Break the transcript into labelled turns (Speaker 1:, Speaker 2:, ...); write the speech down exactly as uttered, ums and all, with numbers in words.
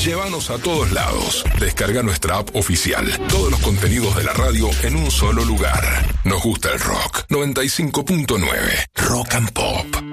Speaker 1: Llévanos a todos lados. Descarga nuestra app oficial. Todos los contenidos de la radio en un solo lugar. Nos gusta el rock. noventa y cinco punto nueve. Rock and Pop.